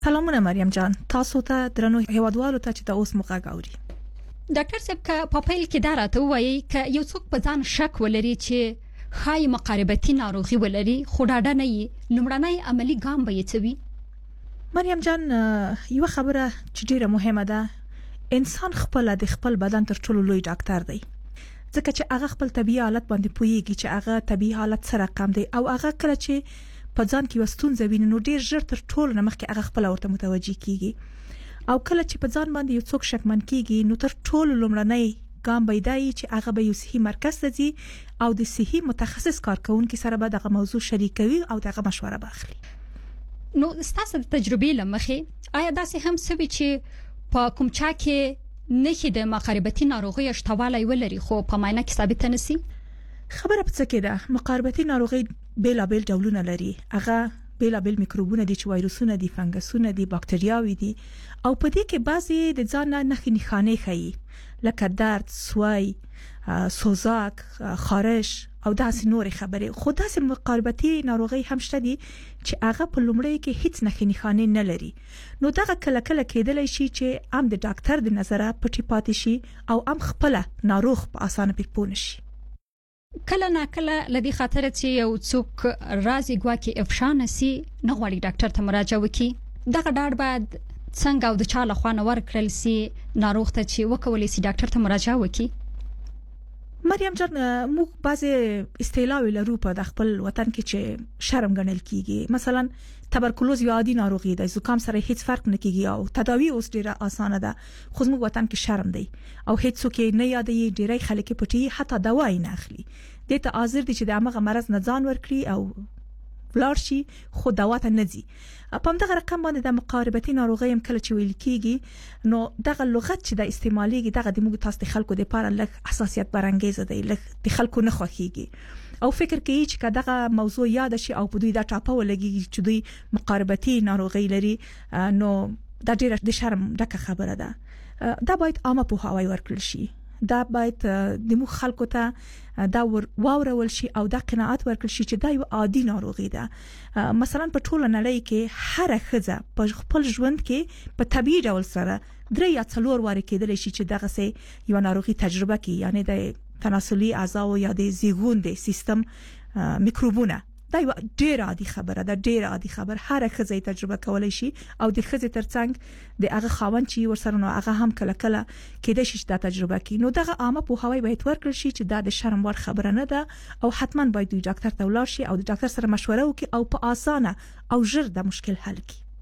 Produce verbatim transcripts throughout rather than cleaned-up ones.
سلامونه مریم جان، تاسو ته درنو هیوادوالو ته چې تاسو مخه غاوري. ډاکټر صاحب که په پیل کې دا راته وایي ک یو څوک په ځان شک ولري چې خای مقاربتي ناروغي ولري خو ډاډه نه وي، لومړنی عملی ګام به یې څه وي؟ مریم جان، یو خبره چې ډیره مهمه ده، انسان خپل د خپل بدن تر ټولو لوی ډاکټر دی، ځکه چې هغه خپل طبيعي حالت باندې پوهیږي چې هغه طبيعي حالت سره کم دی او هغه کله چې په ځان کې وستونځ ویني نو ډیر ژر تر ټولو نه مخکې هغه خپل ورته متوجي کیږي او کله چې په ځان باندې یو څوک شکمن کیږي نو تر ټولو لومړنی ګام به دی چې هغه به یو صحي مرکز ته ځي او د صحي متخصص کارکونکو سره به دغه موضوع شریکوي او دغه مشوره واخلي. نو ستاسو د تجربې لمخې آیا داسې هم سوي چې په کوم چا کې نه د مقاربتي ناروغي اشتوالی ولري خو په معاینه کې ثابت نشي؟ خبره په څه کې ده، مقاربتي ناروغي بیلابیل ډولونه لري. هغه بیلابیل میکروبونه دي چې وایروسونه دي، فنګسونه دي، باکټریاوي دي او په دې کې بعضي د ځان نه نښانې ښيي لکه درد، سوای، سوزاک، خارش او داسې نورې خبرې. خو داسې مقاربتي ناروغي هم شته دي چې هغه په لومړی کې هیڅ نښانې نه لري. نو دغه کله کله کېدلی شي چې ام د ډاکټر د نظره پټي پاتې شي او ام خپل ناروغ په اسانه پېښ نشي. کله نا کله لدی خاطر چې یو څوک رازي ګواکي افشا نسی نه غواړي ډاکټر ته مراجعه وکړي، دغه ډاډ باید څنګه او د چا له خوا نه ورکړل سي ناروغ ته چې وکولای سي ډاکټر ته مراجعه وکړي؟ مریم جان، موږ بعضی استعلاوي لرو په خپل وطن کې چې شرم ګڼل کیږي. مثلا تبرکلوز یو عادي ناروغي ده، زکام سره هیڅ فرق نه کیږي او تداوی اوس ډیره اسانه ده، خو موږ وطن کې شرم دی او هیڅ څوک نه یادوي، ډیری خلک پټي حتی دوا یې نه اخلي. دته حاضر دي چې د هغه مرز نه ځان ورکړي او ولار شي خو دوا ته نه ځي. په همدغه رقم باندې د مقاربتي ناروغي هم کله چې ویل کیږي نو دغه لغت چې د استعماليږي دغه د موږ تاسو د خلکو د لپاره لږ حساسیت برانګیز دی، لږ د خلکو نه خوښيږي او فکر کوي چې دغه موضوع یاد شي او په دوی د ټاپه ولګي چې دوی مقاربتي ناروغي لري، نو دا ډیره د شرم ډکه خبره ده. دا باید عامه پوهاوی ورکړل شي، دا باید د مو خلکو ته دا واورول شي او دا قناعت ورکړل شي چې دا یو عادي ناروغي ده. مثلا په ټوله نړۍ کې هر ښځه په خپل ژوند کې په طبيعي ډول سره درې یا څلور واره کېدلی شي چې دغه سه یو ناروغي تجربه کړي، یعنی د تناسلي اعضاء یا د زیږون د سیستم میکروبونه. دا یو ډیر عادي خبره ده، ډیر عادي خبر هر ښځه تجربه کولای شي او د ښځې ترڅنګ د هغه خاوند چې ورسره نو هغه هم کله کله کېدای شي دا تجربه کړي. نو دغه عامه پوهاوی باید ورکړل شي چې دا د شرم وړ خبره نه ده او حتما باید د ډاکټر ته ولاړ شي او د ډاکټر سره مشوره وکړي او په اسانه او ژر د مشکل حل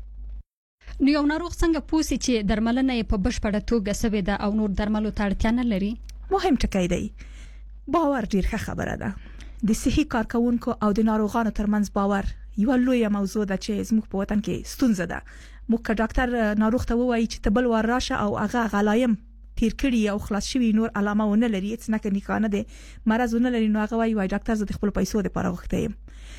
کړي. نو یو ناروغ څنګه پوسی چې درملنه یې په بشپړه توګه سوي ده او نور درملو ته اړتیا نه لري؟ مهم ټکی دی، باور ډیر ښه خبره ده. د صحي کارکونکو او د ناروغانو ترمنځ باور یو لوی موضوع ده چې زموږ په وطن کې ستونزه ده. موږ که ډاکټر ناروغ ته وایي چې ته بل ور راشه او هغه غلایم تیر کړی او خلاص شوی نور علامه ونه لري، هیڅ نه کوي کنه ده مرز ونه لري، نو هغه وایي وای ډاکټر زه د خپل پیسو لپاره وخت یم.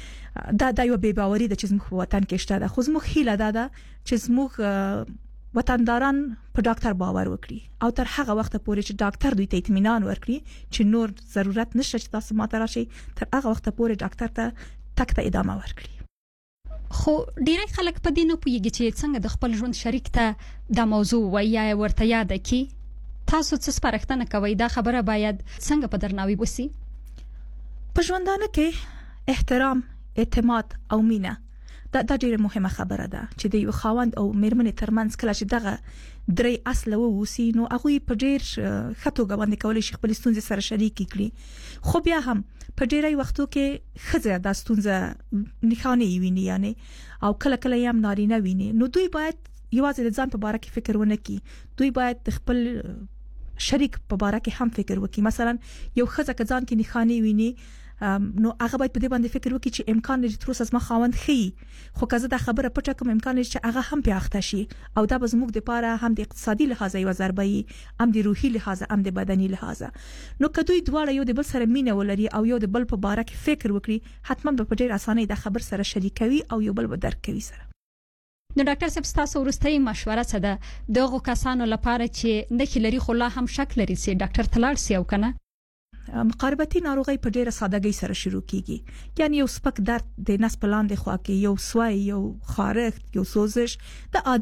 دا د یو بې باوري د چې زموږ په وطن کې شته ده. خو زموږ هیله ده ده چې زموږ وطنداران په ډاکټر باور وکړي او تر هغه وخت پورې چې ډاکټر دوی ته اطمینان ورکړي چې نور ضرورت نشته چې تاسو ماته راشي، تر هغه وخت پورې ډاکټر ته تک ته ادامه ورکړي. خو ډیری خلک په دې نه پوهیږي چې څنګه د خپل ژوند شریک ته دا موضوع وایي ورته یاد کی. تاسو څه سپارښتنه کوئ دا خبره باید څنګه په درناوي وسی؟ په ژوندانه کې احترام، اعتماد او مینه دا د ډیره مهمه خبره ده چې د یو خاوند او میرمنې ترمنځ کله چې دغه درې اصل ووسی نو هغه په ډیر خطوګه باندې کولای شي خپل ستونزې سره شریک کړي. خو بیا هم په ډیری وختو کې خزه د ستونزه نښانې ویني یعنی او کله کله هم نارینه ویني، نو دوی باید یوازې د ځان په اړه کې فکر ونه کړي، دوی باید د خپل شریک په اړه کې هم فکر وکړي. مثلا یو خزه که ځان کې نښانې ویني نو هغه باید په دې باندې فکر وکړي چې امکان لري تر اوسه ما خاوند خي، خو که زه د خبره پټه کوم امکان لري چې هغه هم پیاخته شي او دا به زموږ د لپاره هم د اقتصادي لحاظ یو ضربه وي، هم د روحي لحاظ، هم د بدني لحاظ. نو که دوی دواړه یو د بل سره مینه ولري او یو د بل په اړه کې فکر وکړي، حتما به په ډیر اسانۍ د خبر سره شریکوي او یو بل به درک کوي سره. نو ډاکټر صاحب تاسو ورستۍ مشوره څه ده دغه کسانو لپاره چې د خلري خو لا هم شک لري چې ډاکټر تلاړ سی او کنه؟ مقاربتي ناروغي په ډیره سادهګۍ سره شروع کیږي یعنی یو سپک درد د نس په لاندې خوا کې یو سوای یو خارښت یو سوزش د